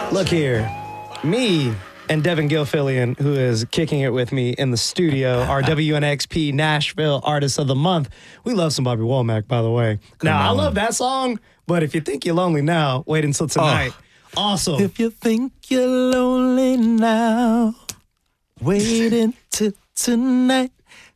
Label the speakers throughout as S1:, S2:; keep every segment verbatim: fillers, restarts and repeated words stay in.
S1: Look here, me and Devin Gilfillian, who is kicking it with me in the studio, our W N X P Nashville Artist of the Month. We love some Bobby Womack, by the way.
S2: Come
S1: now,
S2: on.
S1: I love that song, but if you think you're lonely now, wait until tonight.
S2: Oh.
S1: Awesome.
S2: If you think you're lonely now, wait until tonight,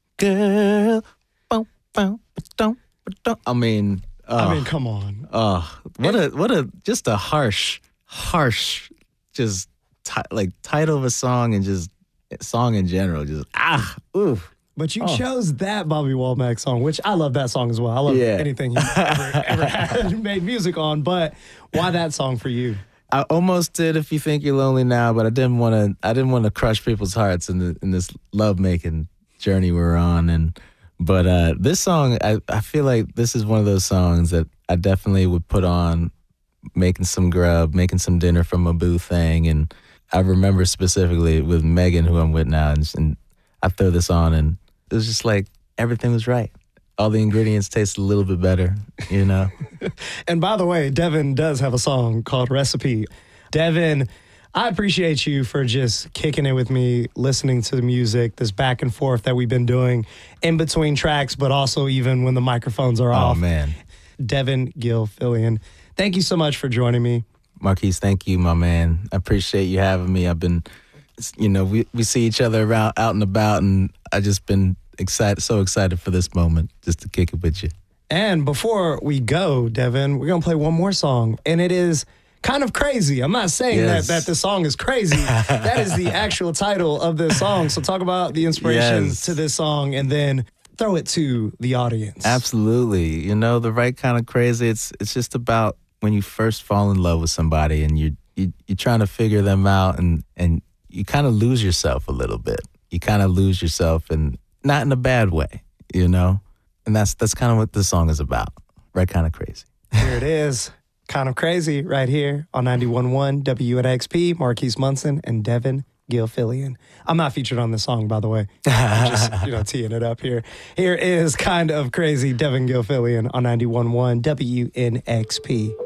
S2: girl. Bow, bow, ba-dum, ba-dum. I mean, uh,
S1: I mean, come on.
S2: uh, what a what a just a harsh, harsh, just ti- like title of a song and just song in general. Just ah, ooh.
S1: But you
S2: Oh.
S1: chose that Bobby Womack song, which I love that song as well. I love
S2: Yeah.
S1: anything he ever, ever had made music on. But why that song for you?
S2: I almost did If You Think You're Lonely Now, but I didn't want to. I didn't want to crush people's hearts in the in this love making journey we're on. And but uh, this song, I I feel like this is one of those songs that I definitely would put on, making some grub, making some dinner from a boo thing. And I remember specifically with Megan, who I'm with now, and, and I throw this on, and it was just like everything was right. All the ingredients taste a little bit better, you know.
S1: And by the way, Devin does have a song called Recipe. Devin, I appreciate you for just kicking it with me, listening to the music, this back and forth that we've been doing in between tracks, but also even when the microphones are
S2: Oh
S1: off.
S2: man,
S1: Devin Gilfillian, thank you so much for joining me.
S2: Marquise, thank you, my man. I appreciate you having me. I've been, you know, we, we see each other around out and about, and I just been excited, so excited for this moment, just to kick it with you.
S1: And before we go, Devin, we're going to play one more song, and it is Kind of Crazy. I'm not saying
S2: Yes.
S1: that, that the song is crazy. That is the actual title of this song. So talk about the inspiration
S2: Yes.
S1: to this song, and then throw it to the audience.
S2: Absolutely. You know, the right kind of crazy. It's it's just about when you first fall in love with somebody and you you you're trying to figure them out, and and you kind of lose yourself a little bit. You kind of lose yourself, and not in a bad way, you know? And that's that's kind of what this song is about. Right kind of crazy.
S1: Here it is. Kind of Crazy right here on ninety-one point one W N X P, Marquise Munson and Devin Gilfillian. I'm not featured on this song, by the way. I'm just, you know, teeing it up here. Here is Kind of Crazy, Devin Gilfillian on ninety-one point one W N X P.